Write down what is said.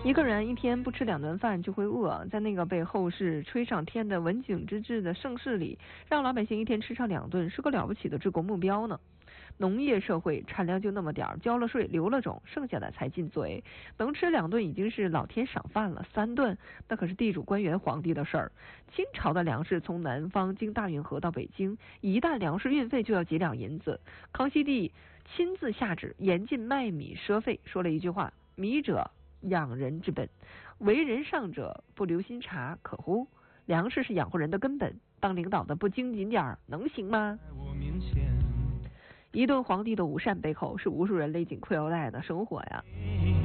一个人一天不吃2顿饭就会饿，在那个被后世吹上天的文景之治的盛世里，让老百姓一天吃上2顿是个了不起的治国目标呢。农业社会产量就那么点儿，交了税留了种，剩下的才进嘴。能吃2顿已经是老天赏饭了，3顿那可是地主官员皇帝的事儿。清朝的粮食从南方经大运河到北京，一担粮食运费就要几两银子。康熙帝亲自下旨严禁卖米赊费，说了一句话：米者养人之本，为人上者不留心察，可乎？粮食是养活人的根本，当领导的不精谨点儿，能行吗？一顿皇帝的午膳背后，是无数人勒紧裤腰带的生活呀。